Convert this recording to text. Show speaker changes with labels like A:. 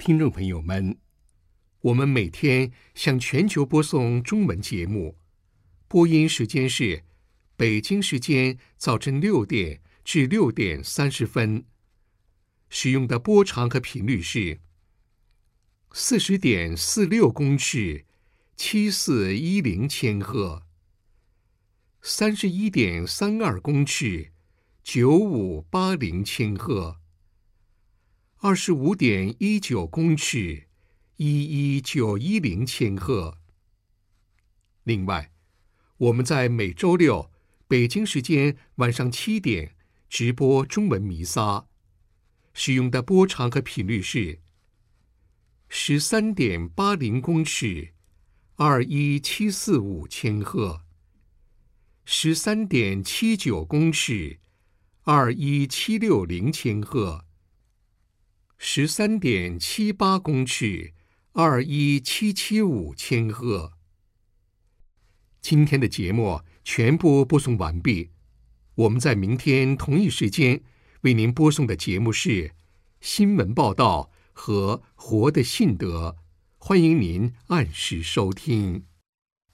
A: 听众朋友们，我们每天向全球播送中文节目，播音时间是北京时间早晨6点至6点30分，使用的波长和频率是40.46公尺，7410千赫，31.32公尺，9580千赫，25.19公尺，11910千赫。另外，我们在每周六北京时间晚上7点直播中文弥撒，使用的波长和频率是13.80公尺，21745千赫，13.79公尺，21760千赫，13.78公尺，21775千赫。今天的节目全部播送完毕，我们在明天同一时间为您播送的节目是新闻报道和活的信德，欢迎您按时收听。